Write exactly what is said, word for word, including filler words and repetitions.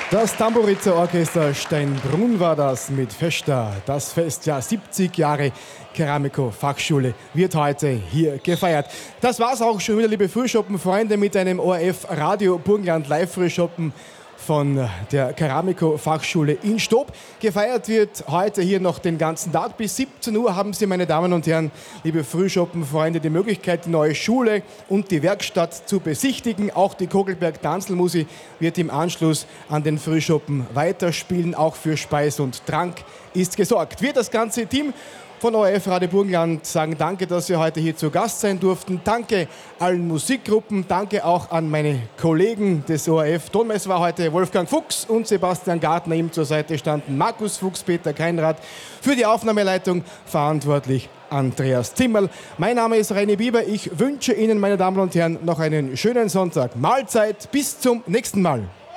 Das Tamburitzer Orchester Steinbrunn war das mit Festa. Das Festjahr siebzig Jahre Keramiko Fachschule wird heute hier gefeiert. Das war's auch schon wieder, liebe Frühschoppenfreunde, mit einem O R F Radio Burgenland Live Frühschoppen von der Keramiko Fachschule in Stob. Gefeiert wird heute hier noch den ganzen Tag. Bis siebzehn Uhr haben Sie, meine Damen und Herren, liebe Frühschoppenfreunde, die Möglichkeit, die neue Schule und die Werkstatt zu besichtigen. Auch die Kogelberg Tanzelmusik wird im Anschluss an den Frühschoppen weiterspielen. Auch für Speis und Trank ist gesorgt. Wir, das ganze Team von O R F Radio Burgenland, sagen danke, dass Sie heute hier zu Gast sein durften. Danke allen Musikgruppen, danke auch an meine Kollegen des O R F. Tonmeister war heute Wolfgang Fuchs und Sebastian Gartner. Ihm zur Seite standen Markus Fuchs, Peter Keinrad. Für die Aufnahmeleitung verantwortlich Andreas Zimmerl. Mein Name ist Reini Bieber. Ich wünsche Ihnen, meine Damen und Herren, noch einen schönen Sonntag. Mahlzeit, bis zum nächsten Mal.